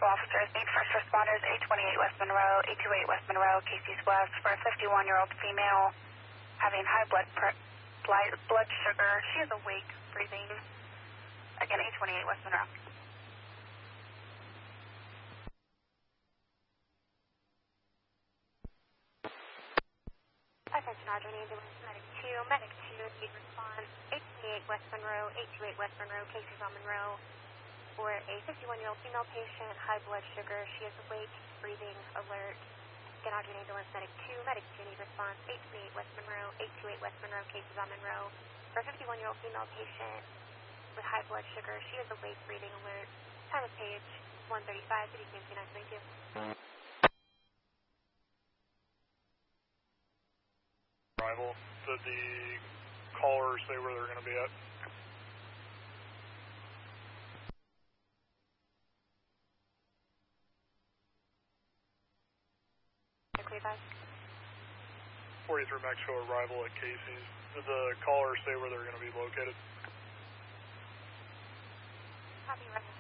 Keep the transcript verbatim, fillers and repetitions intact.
officers need first responders, eight twenty-eight West Monroe, eight twenty-eight West Monroe, Casey's West, for a fifty-one-year-old female having high blood pre- blood sugar. She is awake, breathing. Again, eight twenty-eight West Monroe. Attention, Audrey, ambulance, medic two, medic two, need response, eight twenty-eight West Monroe, eight twenty-eight West Monroe, Casey's on Monroe, for a fifty-one-year-old female patient, high blood sugar. She is awake, breathing, alert. Again, Audrey, ambulance, medic two, medic two, need response, eight twenty-eight West Monroe, eight twenty-eight West Monroe, Casey's on Monroe, for a fifty-one-year-old female patient with high blood sugar. She is awake, breathing, alert. Time of page one thirty-five, city Q nine twenty-two. Arrival. Did the caller say where they're going to be at? forty-three Mexico arrival at Casey's. Did the caller say where they're going to be located? Copy,